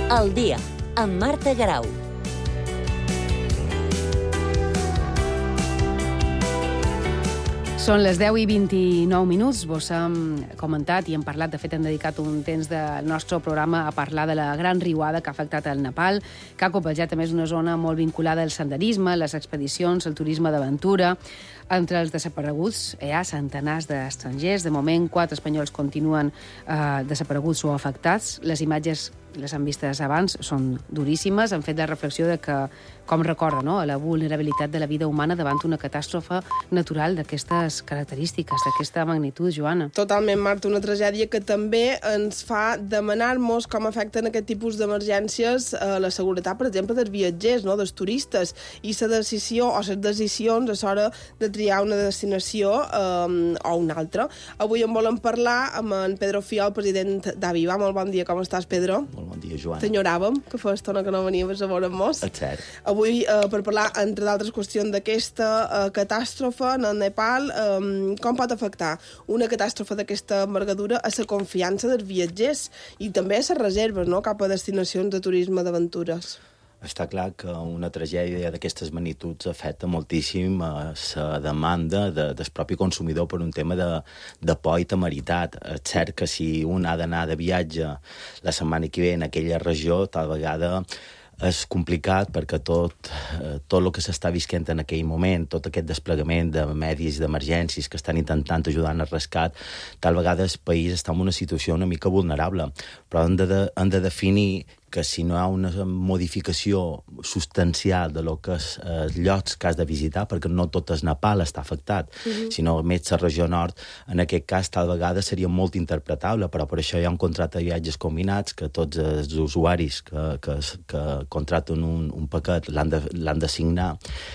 Al dia, amb Marta Garau. Són les 10:29. Vos hem comentat i hem parlat, de fet hem dedicat un temps del nostre programa a parlar de la gran riuada que ha afectat el Nepal, que ha colpejat a més una zona molt vinculada al senderisme, les expedicions, el turisme d'aventura. Entre els desapareguts hi ha centenars d'estrangers. De moment, 4 espanyols continuen desapareguts o afectats. Les imatges les han vistes abans, són duríssimes. Han fet la reflexió de que, com recorda, no?, la vulnerabilitat de la vida humana davant una catàstrofe natural d'aquestes característiques, d'aquesta magnitud, Joana. Totalment, Marta, una tragèdia que també ens fa demanar-nos com afecten aquest tipus d'emergències la seguretat, per exemple, dels viatgers, no?, dels turistes, i la decisió o les decisions a l'hora de triar una destinació o una altra. Avui en volem parlar amb en Pedro Fiol, president d'Aviva. Molt bon dia, com estàs, Pedro? Molt bon dia, Joana. T'enyoràvem, que fa estona que no veníem a veure'ns. És cert. Avui, per parlar, entre d'altres qüestions, d'aquesta catàstrofe en el Nepal, com pot afectar una catàstrofe d'aquesta envergadura a la confiança dels viatgers i també a les reserves, no?, cap a destinacions de turisme d'aventures. Està clar que una tragèdia d'aquestes magnituds afecta moltíssim a la demanda del propi consumidor per un tema de por i temeritat. És cert que si un ha d'anar de viatge la setmana que ve en aquella regió, tal vegada és complicat perquè tot el que s'està visquent en aquell moment, tot aquest desplegament de medis d'emergències que estan intentant ajudar en el rescat, tal vegada el país està en una situació una mica vulnerable. Però han de definir que si no hi ha una modificació substancial de lo que és els llocs que has de visitar, perquè no tot el Nepal està afectat, sinó més la regió nord, en aquest cas tal vegada seria molt interpretable, però per això hi ha un contracte de viatges combinats que tots els usuaris que contracten un paquet l'han de signar,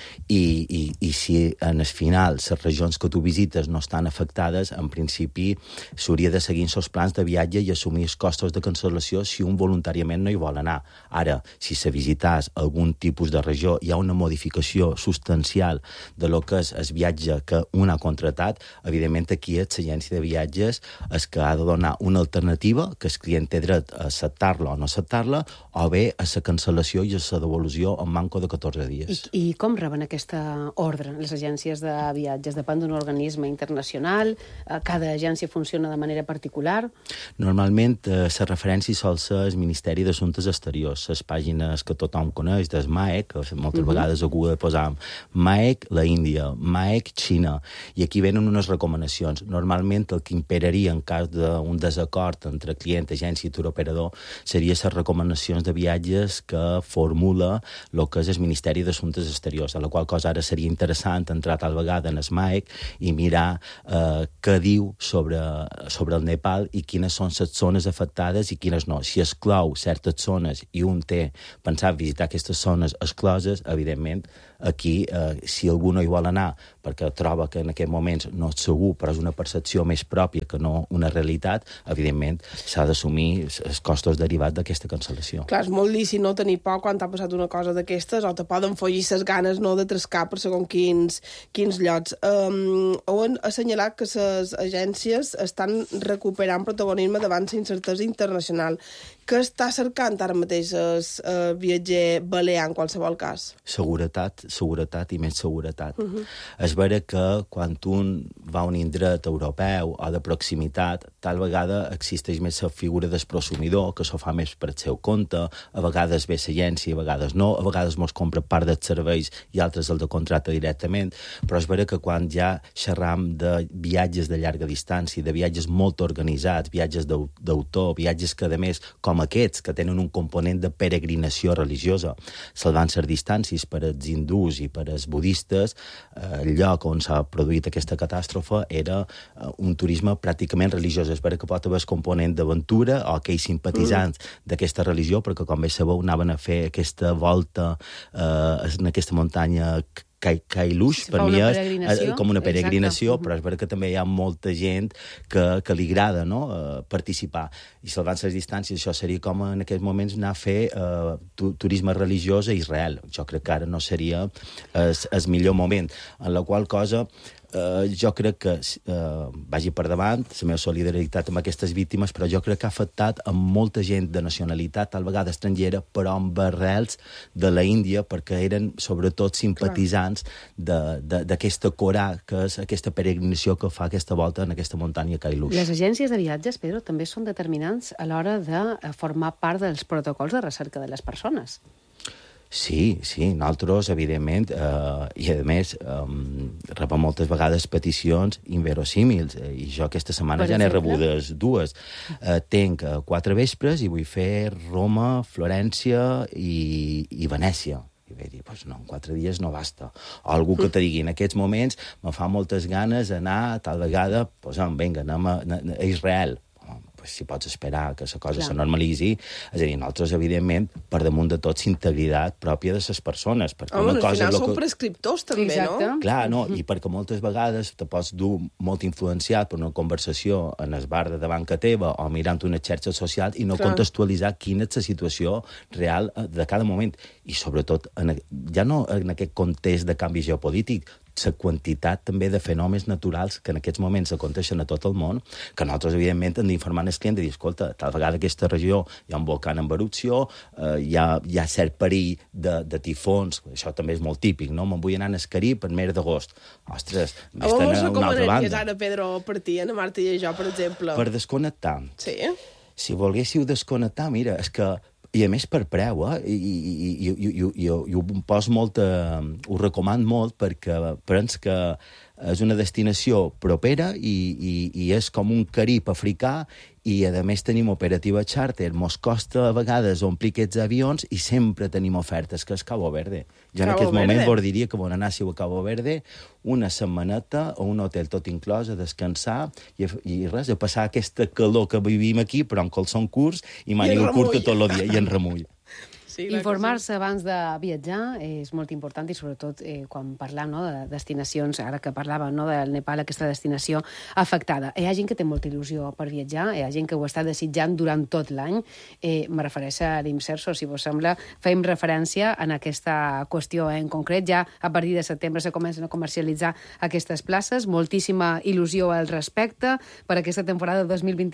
i si en el final les regions que tu visites no estan afectades, en principi s'hauria de seguir els plans de viatge i assumir els costos de cancel·lació si un voluntàriament no hi vol anar. Ara, si se visités algun tipus de regió hi ha una modificació substancial de lo que és el viatge que un ha contratat, evidentment aquí és l'agència de viatges el que ha de donar una alternativa que el client té dret a acceptar-la o no acceptar-la, o bé a la cancel·lació i a la devolució en manco de 14 dies. I com reben aquesta ordre les agències de viatges? Depèn d'un organisme internacional? Cada agència funciona de manera particular? Normalment, la referència sol ser el Ministeri d'Assumptes Exteriors, les pàgines que tothom coneix, del MAEC, que moltes vegades algú ha posat MAEC, la Índia, MAEC, Xina, i aquí venen unes recomanacions. Normalment, el que imperaria en cas d'un desacord entre client, agència i turoperador seria les recomanacions de viatges que formula el que és el Ministeri d'Assumptes Exteriors, a la qual cosa ara seria interessant entrar tal vegada en el MAEC i mirar què diu sobre el Nepal i quines són les zones afectades i quines no. Si exclou certes zones i un té pensat visitar aquestes zones excloses, evidentment, aquí, si algú no hi vol anar perquè troba que en aquests moments no és segur, però és una percepció més pròpia que no una realitat, evidentment s'ha d'assumir els costos derivats d'aquesta cancel·lació. Clar, és molt lícit no tenir por quan t'ha passat una cosa d'aquestes, o te poden follir les ganes no de trescar per segons quins llocs. Han assenyalat que les agències estan recuperant protagonisme davant la incertesa internacional. Què està cercant ara mateix el viatger balear en qualsevol cas? Seguretat i més seguretat. És vera que quan un va a un indret europeu o de proximitat, tal vegada existeix més la figura del prosumidor, que s'ho fa més per el seu compte, a vegades ve l'agència, a vegades no, a vegades mos compra part dels serveis i altres el de contracte directament, però és vera que quan ja xerram de viatges de llarga distància, de viatges molt organitzats, viatges d'autor, viatges que, a més, com aquests, que tenen un component de peregrinació religiosa, salvant les distàncies per als hindús i per als budistes, el lloc on s'ha produït aquesta catàstrofe era un turisme pràcticament religiós. És vera que pot haver el component d'aventura o aquells simpatitzants d'aquesta religió, perquè, com bé sabeu, anaven a fer aquesta volta en aquesta muntanya Kailush, per mi és com una peregrinació, però és vera que també hi ha molta gent que li agrada, no?, participar. I salvant les distàncies, això seria com en aquests moments anar a fer turisme religiós a Israel. Jo crec que ara no seria el millor moment, en la qual cosa jo crec que vagi per davant la meva solidaritat amb aquestes víctimes, però jo crec que ha afectat a molta gent de nacionalitat, tal vegada estrangera, però amb arrels de la Índia, perquè eren sobretot simpatitzants d'aquesta Corà, que és aquesta peregrinació que fa aquesta volta en aquesta muntanya Kailash. Les agències de viatges, Pedro, també són determinants a l'hora de formar part dels protocols de recerca de les persones. Sí, nosaltres, evidentment, i a més rebem moltes vegades peticions inverosímils, i jo aquesta setmana ja n'he rebudes dues. Tenc 4 vespres i vull fer Roma, Florència i Venècia. I vaig dir, no, en 4 dies no basta. O algú que te digui, en aquests moments me fa moltes ganes anar tal vegada, vinga, anem a Israel. Si pots esperar que la cosa se normalitzi, és a dir, nosaltres, evidentment, per damunt de tot, integritat pròpia de les persones. Al final són prescriptors, també, exacte, no? Clar, no, i perquè moltes vegades te pots dur molt influenciat per una conversació en el bar de davant que teva o mirant una xarxa social i no contextualitzar quina és la situació real de cada moment. I sobretot, ja no en aquest context de canvi geopolític, la quantitat també de fenòmens naturals que en aquests moments aconteixen a tot el món, que nosaltres, evidentment, hem d'informar el client de dir, escolta, tal vegada aquesta regió hi ha un volcà en erupció, hi ha cert perill de tifons, això també és molt típic, no? Me'n vull anar al Carib en mes d'agost. Ostres, vés-te'n a una altra banda. Ara, Pedro, per ti, a Marta i jo, per exemple? Per desconnectar. Sí? Si volguéssiu desconnectar, mira, és que i a més per preu, i ho poso molt, ho recomano molt perquè penso que és una destinació propera i és com un Carib africà i, a més, tenim operativa charter. Mos costa, a vegades, omplir aquests avions i sempre tenim ofertes, que és Cabo Verde. Jo en aquest moment vos diria que vos anàssiu a Cabo Verde una setmaneta a un hotel tot inclòs, a descansar i res, a passar aquesta calor que vivim aquí, però amb calçons curts i màniga curta tot el dia, i en remull. Sí, informar-se abans de viatjar és molt important i sobretot quan parlam de destinacions, ara que parlàvem del Nepal, aquesta destinació afectada. Hi ha gent que té molta il·lusió per viatjar, hi ha gent que ho està desitjant durant tot l'any. Me refereix a l'Imserso, si vos sembla, fem referència en aquesta qüestió en concret. Ja a partir de setembre se comencen a comercialitzar aquestes places, moltíssima il·lusió al respecte per aquesta temporada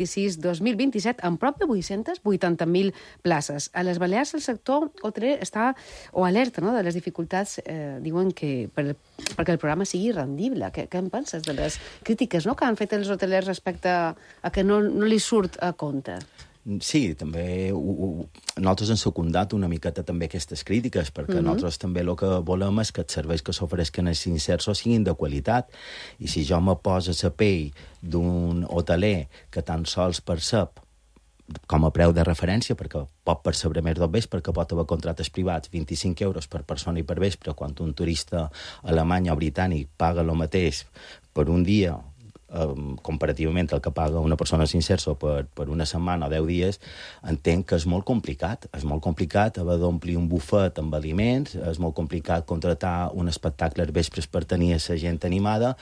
2026-2027, amb prop de 880.000 places. A les Balears el sector hoteler està alerta de les dificultats, diuen que perquè el programa sigui rendible. Què en penses de les crítiques que han fet els hotelers respecte a que no li surt a compte? Sí, també nosaltres hem secundat una miqueta també aquestes crítiques, perquè nosaltres també el que volem és que els serveis que s'ofereixen als Imserso siguin de qualitat. I si jo me poso a la pell d'un hoteler que tan sols percep com a preu de referència, perquè pot percebre més del vespre, perquè pot haver contractes privats, 25 euros per persona i per vespre, quan un turista alemany o britànic paga el mateix per un dia, comparativament al que paga una persona Imserso per una setmana o 10 dies, entenc que és molt complicat. És molt complicat haver d'omplir un bufet amb aliments, és molt complicat contratar un espectacle als vespres per tenir la gent animada,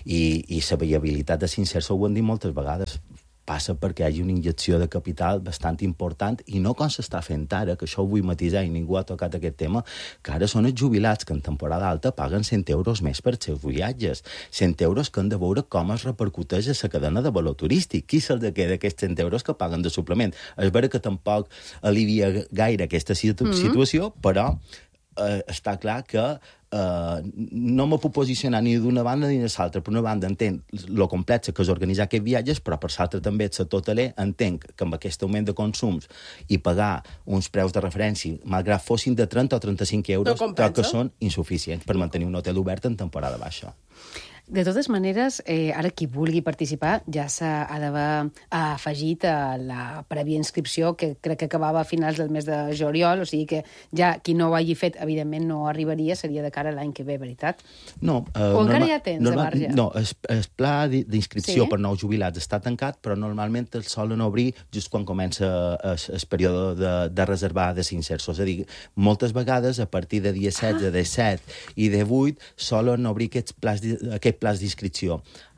i la viabilitat de Imserso, ho hem dit moltes vegades, passa perquè hi hagi una injecció de capital bastant important, i no com s'està fent ara, que això ho vull matisar i ningú ha tocat aquest tema, que ara són els jubilats que en temporada alta paguen 100 euros més per els seus viatges. 100 euros que han de veure com es repercuteix a la cadena de valor turístic. Qui se'ls queda aquests 100 euros que paguen de suplement? És vera que tampoc alivia gaire aquesta situació, però està clar que no me puc posicionar ni d'una banda ni de l'altra. Per una banda entenc lo complex que és organitzar aquests viatges, però per l'altra també el sector hoteler entenc que amb aquest augment de consums i pagar uns preus de referència, malgrat fossin de 30 o 35 euros, que són insuficients per mantenir un hotel obert en temporada baixa. De totes maneres, ara qui vulgui participar ja s'ha d'haver afegit a la prèvia inscripció, que crec que acabava a finals del mes de juliol, o sigui que ja qui no ho hagi fet, evidentment no arribaria, seria de cara a l'any que ve, veritat? No. O encara hi ha temps de marge? No, el pla d'inscripció per nous jubilats està tancat, però normalment el solen obrir just quan comença el període de reservar de Imserso. És a dir, moltes vegades, a partir de dia 16, de 17 i de 8, solen obrir aquests plans d'inscripció.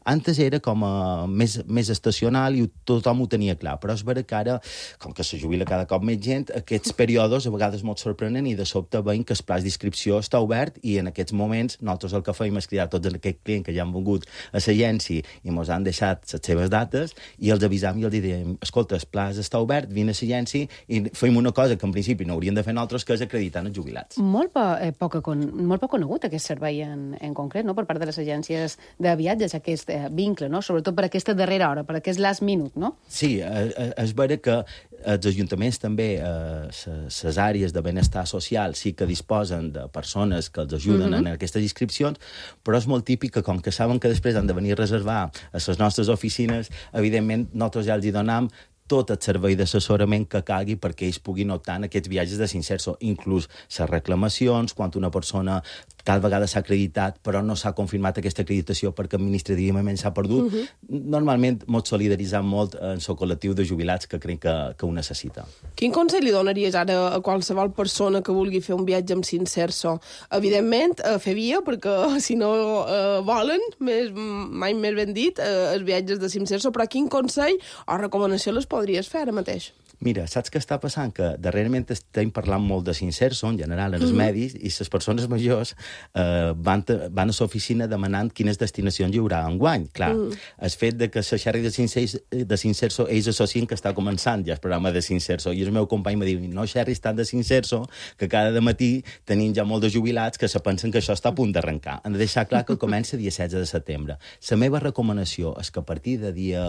Antes era com més estacional i tothom ho tenia clar, però és vera que ara, com que se jubila cada cop més gent, aquests períodes a vegades molt sorprenen i de sobte veiem que el pla d'inscripció està obert i en aquests moments nosaltres el que feim és cridar tots aquests clients que ja han vingut a l'agència i ens han deixat les seves dates i els avisam i els diem, escolta, el pla està obert, vine a l'agència i fem una cosa que en principi no hauríem de fer nosaltres, que és acreditar els jubilats. Molt poc conegut aquest servei en concret, no? Per part de les agències de viatges, aquest vincle, no? Sobretot per aquesta darrera hora, per aquest last minute, no? Sí, és vera que els ajuntaments també, les àrees de benestar social sí que disposen de persones que els ajuden en aquestes inscripcions, però és molt típic que com que saben que després han de venir a reservar a les nostres oficines, evidentment nosaltres ja els hi donam tot el servei d'assessorament que calgui perquè ells puguin optar en aquests viatges de Sincerso, inclús les reclamacions, quan una persona tal vegada s'ha acreditat però no s'ha confirmat aquesta acreditació perquè administrativament s'ha perdut. Normalment ens solidaritzem molt en el col·lectiu de jubilats que crec que ho necessita. Quin consell li donaries ara a qualsevol persona que vulgui fer un viatge amb Sincerso? Evidentment, fer via, perquè si no volen, mai més ben dit, els viatges de Sincerso, però quin consell o recomanació les podries fer ara mateix? Mira, saps què està passant? Que darrerament estem parlant molt de Sincerso, en general, en els medis, i les persones majors van a l'oficina demanant quines destinacions hi haurà enguany. Clar, el fet de que la xerri de Sincerso, ells associen que està començant ja el programa de Sincerso, i el meu company me diu, no xerris tant de Sincerso, que cada matí tenim ja molt de jubilats que se pensen que això està a punt d'arrencar. Han de deixar clar que comença dia 16 de setembre. La meva recomanació és que a partir de dia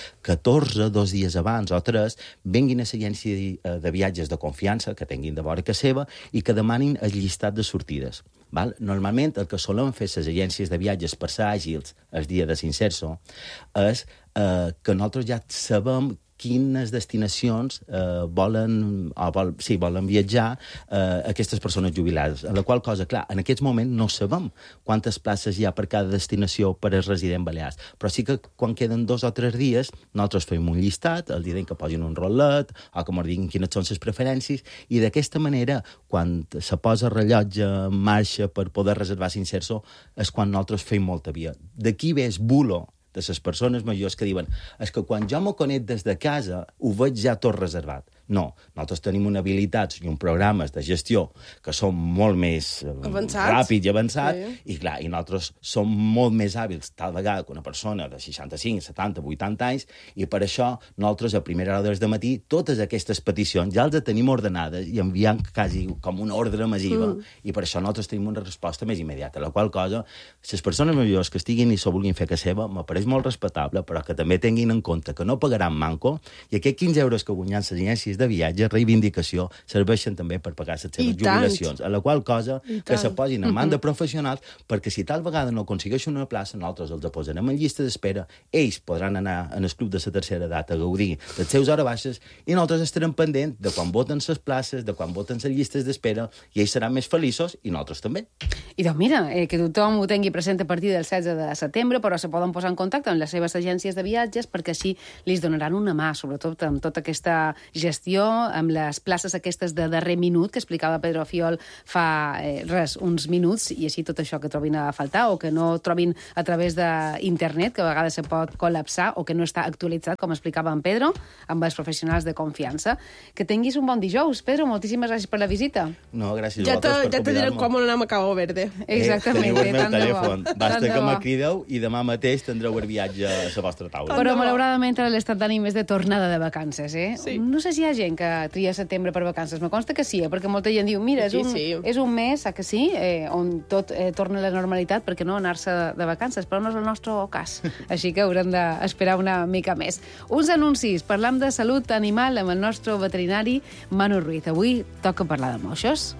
14, 2 dies abans o 3, venguin a l'agència de viatges de confiança, que tinguin de vora que seva, i que demanin el llistat de sortides. Val? Normalment el que solen fer les agències de viatges per ser àgils el dia de Sincerso és que nosaltres ja sabem quines destinacions volen viatjar aquestes persones jubilades. A la qual cosa, clar, en aquest moment no sabem quantes places hi ha per cada destinació per als residents balears, però sí que quan queden 2 o 3 dies nosaltres fem un llistat, els diem que posin un rotllet o que ens diguin quines són les preferències, i d'aquesta manera, quan se posa el rellotge en marxa per poder reservar Sincerso, és quan nosaltres fem molta via. D'aquí ve el bulo de les persones majors que diuen és que quan jo m'ho connect des de casa ho veig ja tot reservat. No, nosaltres tenim una habilitats i uns programes de gestió que són molt més ràpids i avançats, i clar, i nosaltres som molt més hàbils tal vegada que una persona de 65, 70, 80 anys, i per això nosaltres a primera hora del matí totes aquestes peticions ja les tenim ordenades i enviem quasi com una ordre massiva, i per això nosaltres tenim una resposta més immediata, la qual cosa, les persones majors que estiguin i s'ho vulguin fer que seva, m'apareix molt respectable, però que també tinguin en compte que no pagaran manco, i aquests 15 euros que guanyen les agències de viatge, reivindicació, serveixen també per pagar les seves jubilacions, a la qual cosa que se posin en mans de professionals, perquè si tal vegada no aconsegueixen una plaça, nosaltres els posarem en llista d'espera, ells podran anar en el club de la tercera edat a gaudir dels seus hores baixes, i nosaltres estarem pendents de quan voten les places, de quan voten les llistes d'espera, i ells seran més feliços, i nosaltres també. I doncs mira, que tothom ho tingui present a partir del 16 de setembre, però se poden posar en contacte amb les seves agències de viatges perquè així li donaran una mà, sobretot amb tota aquesta gestió, amb les places aquestes de darrer minut que explicava Pedro Fiol fa uns minuts, i així tot això que trobin a faltar o que no trobin a través d'internet, que a vegades se pot col·lapsar o que no està actualitzat, com explicava en Pedro, amb els professionals de confiança. Que tinguis un bon dijous, Pedro. Moltíssimes gràcies per la visita. No, gràcies a vosaltres per convidar-me. Ja te direm com anem a Cabo Verde. Exactament. Teniu el meu telèfon. Basta que me crideu i demà mateix tindreu el viatge a la vostra taula. Però malauradament l'estat d'ànim és de tornada de vacances, Sí. No sé si hi ha gent que tria setembre per vacances. Me consta que sí, perquè molta gent diu, mira, és un mes, que sí, on tot torna a la normalitat, perquè no anar-se de vacances, però no és el nostre cas. Així que haurem d'esperar una mica més. Uns anuncis. Parlam de salut animal amb el nostre veterinari Manu Ruiz. Avui toca parlar de moixos.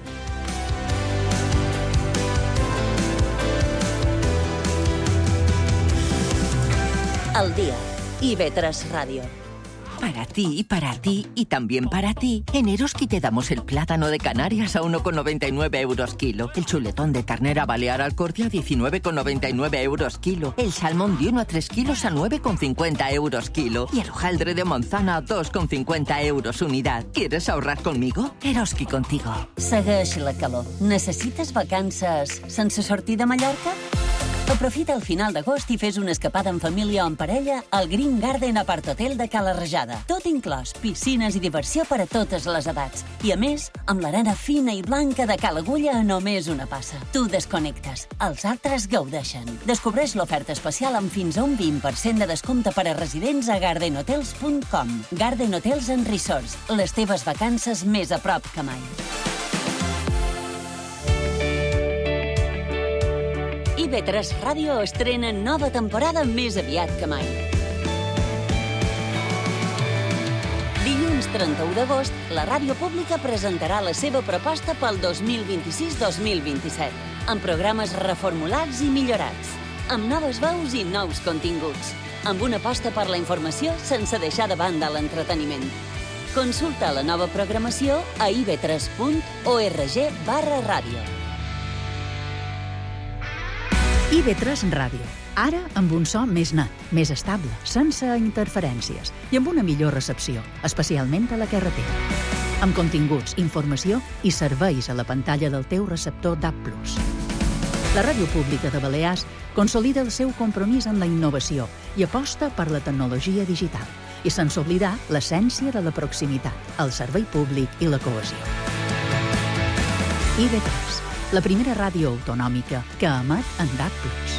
Al día. IB3 Radio. Para ti y también para ti. En Eroski te damos el plátano de Canarias a 1,99 euros kilo. El chuletón de ternera balear al corte a 19,99 euros kilo. El salmón de 1 a 3 kilos a 9,50 euros kilo. Y el hojaldre de manzana a 2,50 euros unidad. ¿Quieres ahorrar conmigo? Eroski contigo. Segueix la calor. Necessites vacances sense sortir de Mallorca? Aprofita el final d'agost i fes una escapada en família o en parella al Green Garden Apart Hotel de Cala Rajada. Tot inclòs, piscines i diversió per a totes les edats. I a més, amb l'arena fina i blanca de Cala Agulla a només una passa. Tu desconnectes, els altres gaudeixen. Descobreix l'oferta especial amb fins a un 20% de descompte per a residents a gardenhotels.com. Garden Hotels and Resorts, les teves vacances més a prop que mai. IB3 Ràdio estrena nova temporada més aviat que mai. Dilluns 31 d'agost, la ràdio pública presentarà la seva proposta pel 2026-2027, amb programes reformulats i millorats, amb noves veus i nous continguts, amb una aposta per la informació sense deixar de banda l'entreteniment. Consulta la nova programació a ib3.org/ràdio. IB3 Ràdio. Ara amb un so més net, més estable, sense interferències i amb una millor recepció, especialment a la carretera. Amb continguts, informació i serveis a la pantalla del teu receptor DAB+. La Ràdio Pública de Balears consolida el seu compromís amb la innovació i aposta per la tecnologia digital i sense oblidar l'essència de la proximitat, el servei públic i la cohesió. IB3, la primera ràdio autonòmica que emet en DAB+.